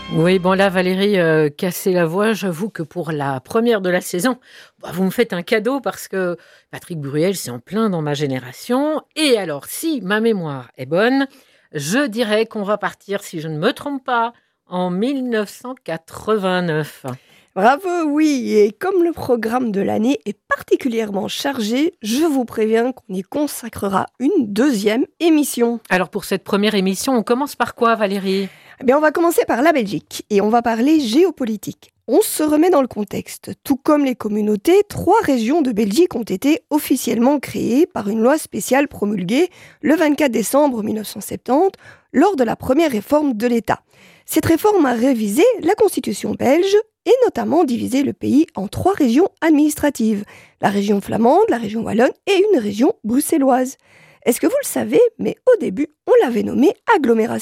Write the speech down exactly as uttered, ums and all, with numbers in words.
Oui, bon là Valérie, heu, casser la voix, j'avoue que pour la première de la saison, bah, vous me faites un cadeau parce que Patrick Bruel, c'est en plein dans ma génération et alors si ma mémoire est bonne, je dirais qu'on va partir, si je ne me trompe pas, en mille neuf cent quatre-vingt-neuf. Bravo, oui, et comme le programme de l'année est particulièrement chargé, je vous préviens qu'on y consacrera une deuxième émission. Alors pour cette première émission, on commence par quoi Valérie? Eh bien, on va commencer par la Belgique et on va parler géopolitique. On se remet dans le contexte. Tout comme les communautés, trois régions de Belgique ont été officiellement créées par une loi spéciale promulguée le vingt-quatre décembre mille neuf cent soixante-dix lors de la première réforme de l'État. Cette réforme a révisé la constitution belge et notamment divisé le pays en trois régions administratives, la région flamande, la région wallonne et une région bruxelloise. Est-ce que vous le savez, mais au début, on l'avait nommée agglomération